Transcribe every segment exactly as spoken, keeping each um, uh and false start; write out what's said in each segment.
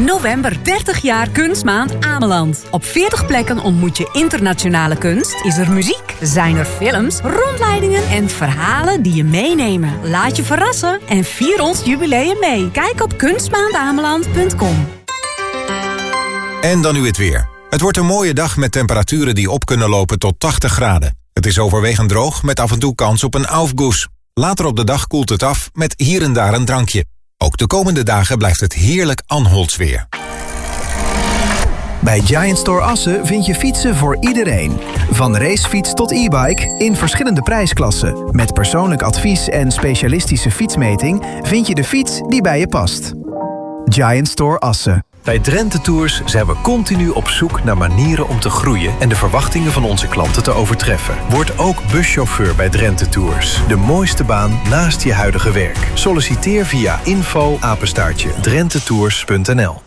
November, dertig jaar Kunstmaand Ameland. Op veertig plekken ontmoet je internationale kunst. Is er muziek? Zijn er films, rondleidingen en verhalen die je meenemen? Laat je verrassen en vier ons jubileum mee. Kijk op kunstmaandameland punt com. En dan nu het weer. Het wordt een mooie dag met temperaturen die op kunnen lopen tot tachtig graden. Het is overwegend droog met af en toe kans op een aufgoes. Later op de dag koelt het af met hier en daar een drankje. Ook de komende dagen blijft het heerlijk Anholts weer. Bij Giant Store Assen vind je fietsen voor iedereen. Van racefiets tot e-bike in verschillende prijsklassen. Met persoonlijk advies en specialistische fietsmeting vind je de fiets die bij je past. Giant Store Assen. Bij Drenthe Tours zijn we continu op zoek naar manieren om te groeien en de verwachtingen van onze klanten te overtreffen. Word ook buschauffeur bij Drenthe Tours. De mooiste baan naast je huidige werk. Solliciteer via info apenstaartje drenthe-tours punt n l.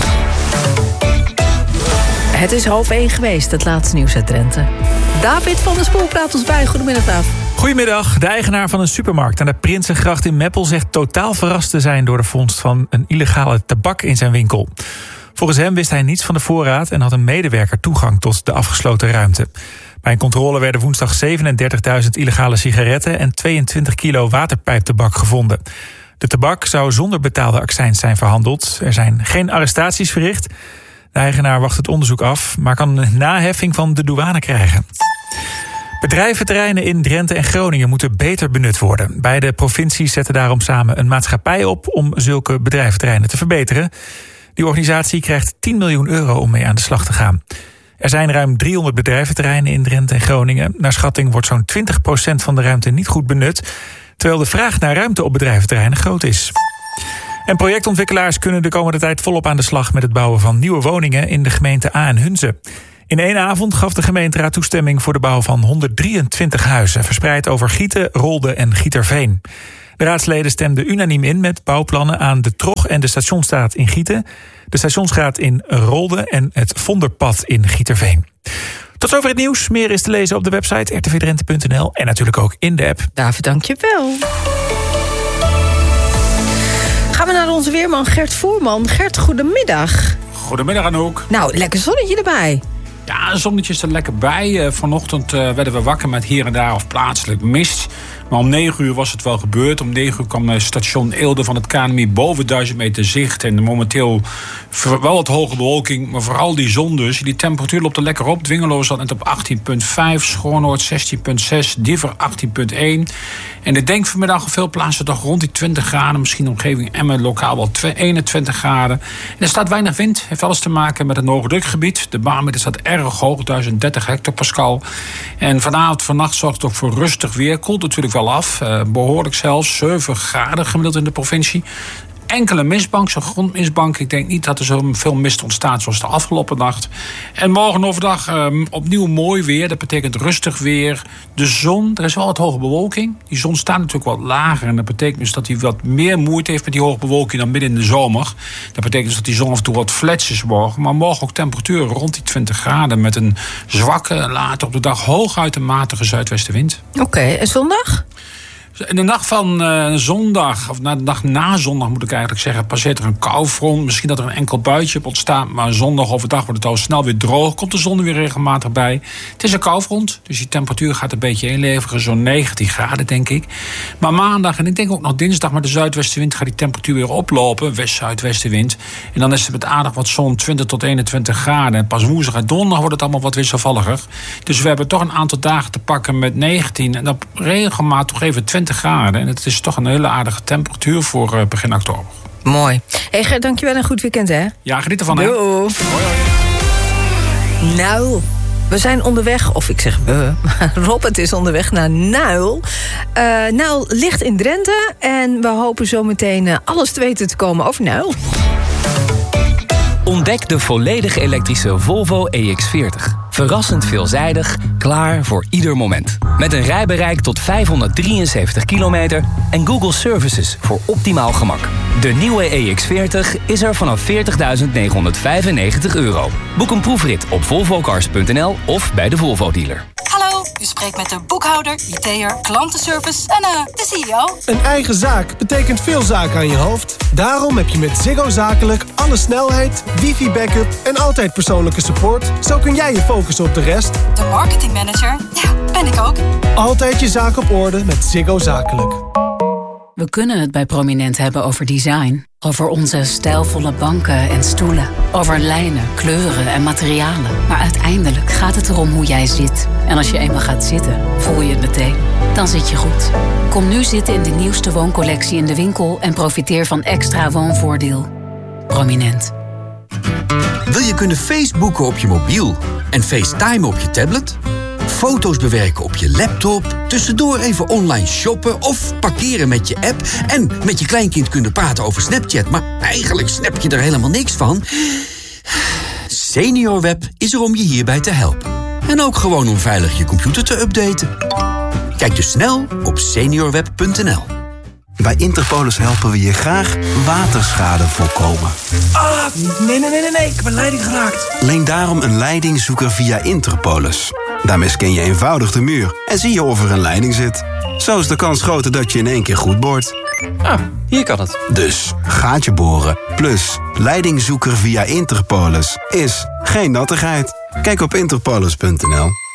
Het is half één geweest, het laatste nieuws uit Drenthe. David van der Spoel praat ons bij. Goedemiddag, David. Goedemiddag. De eigenaar van een supermarkt aan de Prinsengracht in Meppel zegt totaal verrast te zijn door de vondst van een illegale tabak in zijn winkel. Volgens hem wist hij niets van de voorraad en had een medewerker toegang tot de afgesloten ruimte. Bij een controle werden woensdag zevenendertigduizend illegale sigaretten en tweeëntwintig kilo waterpijptabak gevonden. De tabak zou zonder betaalde accijns zijn verhandeld. Er zijn geen arrestaties verricht. De eigenaar wacht het onderzoek af, maar kan een naheffing van de douane krijgen. Bedrijventerreinen in Drenthe en Groningen moeten beter benut worden. Beide provincies zetten daarom samen een maatschappij op om zulke bedrijventerreinen te verbeteren. Die organisatie krijgt tien miljoen euro om mee aan de slag te gaan. Er zijn ruim driehonderd bedrijventerreinen in Drenthe en Groningen. Naar schatting wordt zo'n twintig procent van de ruimte niet goed benut, terwijl de vraag naar ruimte op bedrijventerreinen groot is. En projectontwikkelaars kunnen de komende tijd volop aan de slag met het bouwen van nieuwe woningen in de gemeente A en Hunze. In één avond gaf de gemeenteraad toestemming voor de bouw van honderddrieëntwintig huizen, verspreid over Gieten, Rolde en Gieterveen. De raadsleden stemden unaniem in met bouwplannen aan de Trog en de Stationsstraat in Gieten, de Stationsstraat in Rolde en het Vonderpad in Gieterveen. Tot zover het nieuws. Meer is te lezen op de website r t v drenthe punt n l en natuurlijk ook in de app. David, dank je wel. Gaan we naar onze weerman Gert Voerman. Gert, goedemiddag. Goedemiddag Anouk. Nou, lekker zonnetje erbij. Ja, het zonnetje is er lekker bij. Uh, vanochtend uh, werden we wakker met hier en daar of plaatselijk mist. Maar om negen uur was het wel gebeurd. Om negen uur kwam station Eelde van het K N M I boven duizend meter zicht. En momenteel wel wat hoge bewolking, maar vooral die zon dus. Die temperatuur loopt er lekker op. Dwingelo zat net op achttien komma vijf, Schoornoord zestien komma zes, Diever achttien komma één. En ik denk vanmiddag op veel plaatsen toch rond die twintig graden. Misschien de omgeving Emmen lokaal wel eenentwintig graden. En er staat weinig wind. Heeft alles te maken met het hoogdrukgebied. De barometer staat erg hoog, duizend dertig hectopascal. En vanavond, vannacht zorgt het ook voor rustig weer. Koelt natuurlijk wel af. Uh, behoorlijk zelfs. zeven graden gemiddeld in de provincie. Enkele mistbank, zo'n grondmistbank. Ik denk niet dat er zo veel mist ontstaat zoals de afgelopen nacht. En morgen overdag um, opnieuw mooi weer. Dat betekent rustig weer. De zon, er is wel wat hoge bewolking. Die zon staat natuurlijk wat lager. En dat betekent dus dat hij wat meer moeite heeft met die hoge bewolking dan midden in de zomer. Dat betekent dus dat die zon af en toe wat flats is morgen. Maar morgen ook temperaturen rond die twintig graden. Met een zwakke, later op de dag hooguit een matige zuidwestenwind. Oké, okay, en zondag? In de nacht van uh, zondag, of na de dag na zondag moet ik eigenlijk zeggen, passeert er een koufront. Misschien dat er een enkel buitje op ontstaat, maar zondag overdag wordt het al snel weer droog. Komt de zon weer regelmatig bij. Het is een koufront, dus die temperatuur gaat een beetje inleveren. Zo'n negentien graden, denk ik. Maar maandag, en ik denk ook nog dinsdag, met de zuidwestenwind gaat die temperatuur weer oplopen. West-zuidwestenwind. En dan is het met aardig wat zon twintig tot eenentwintig graden. En pas woensdag en donderdag wordt het allemaal wat wisselvalliger. Dus we hebben toch een aantal dagen te pakken met negentien. En dan regelmatig toch even twintig graden. En het is toch een hele aardige temperatuur voor uh, begin oktober. Mooi. Hey Gert, dankjewel en een goed weekend, hè? Ja, geniet ervan, hè? Doei. Hoi, hoi. Nou, we zijn onderweg, of ik zeg we, Robert is onderweg naar Nuil. Uh, Nuil ligt in Drenthe en we hopen zo meteen uh, alles te weten te komen over Nuil. Ontdek de volledig elektrische Volvo E X veertig. Verrassend veelzijdig, klaar voor ieder moment. Met een rijbereik tot vijfhonderddrieënzeventig kilometer en Google Services voor optimaal gemak. De nieuwe E X veertig is er vanaf veertigduizend negenhonderdvijfennegentig euro. Boek een proefrit op volvocars punt n l of bij de Volvo dealer. Hallo, u spreekt spreek met de boekhouder, I T'er, klantenservice en uh, de C E O. Een eigen zaak betekent veel zaken aan je hoofd. Daarom heb je met Ziggo Zakelijk alle snelheid, wifi-backup en altijd persoonlijke support. Zo kun jij je focussen op de rest. De marketingmanager, ja, ben ik ook. Altijd je zaak op orde met Ziggo Zakelijk. We kunnen het bij Prominent hebben over design. Over onze stijlvolle banken en stoelen. Over lijnen, kleuren en materialen. Maar uiteindelijk gaat het erom hoe jij zit. En als je eenmaal gaat zitten, voel je het meteen. Dan zit je goed. Kom nu zitten in de nieuwste wooncollectie in de winkel... en profiteer van extra woonvoordeel. Prominent. Wil je kunnen Facebooken op je mobiel en FaceTime op je tablet? Foto's bewerken op je laptop, tussendoor even online shoppen of parkeren met je app en met je kleinkind kunnen praten over Snapchat, maar eigenlijk snap je er helemaal niks van? SeniorWeb is er om je hierbij te helpen. En ook gewoon om veilig je computer te updaten. Kijk dus snel op seniorweb punt n l. Bij Interpolis helpen we je graag waterschade voorkomen. Ah, nee, nee, nee, nee, nee, ik heb een leiding geraakt. Leen daarom een leidingzoeker via Interpolis. Daarmee scan je eenvoudig de muur en zie je of er een leiding zit. Zo is de kans groter dat je in één keer goed boort. Ah, hier kan het. Dus gaatje boren plus leidingzoeker via Interpolis is geen nattigheid. Kijk op interpolis punt n l.